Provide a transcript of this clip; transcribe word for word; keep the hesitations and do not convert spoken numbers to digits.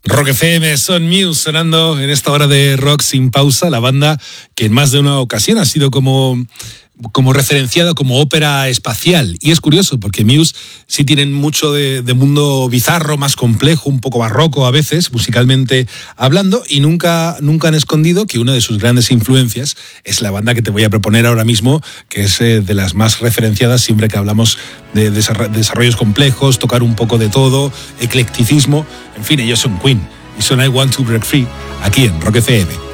Rock F M, son Muse sonando en esta hora de rock sin pausa, la banda que en más de una ocasión ha sido como, como referenciada como ópera espacial. Y es curioso porque Muse sí tienen mucho de, de mundo bizarro, más complejo, un poco barroco a veces, musicalmente hablando, y nunca, nunca han escondido que una de sus grandes influencias es la banda que te voy a proponer ahora mismo, que es eh, de las más referenciadas siempre que hablamos de desarrollos complejos, tocar un poco de todo, eclecticismo. En fin, ellos son Queen y son I Want to Break Free aquí en Rock F M.